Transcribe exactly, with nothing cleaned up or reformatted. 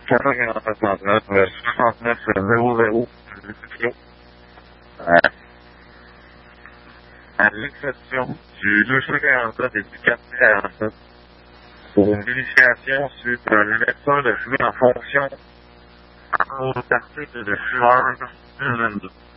quatre-vingt-neuf soixante-neuf soixante-neuf zéro zéro. Euh, à l'exception du deux cent quarante-sept et du quatre cent quarante-sept pour une vérification suite à l'électeur de fumée en fonction en article de fumeur deux mille vingt-deux.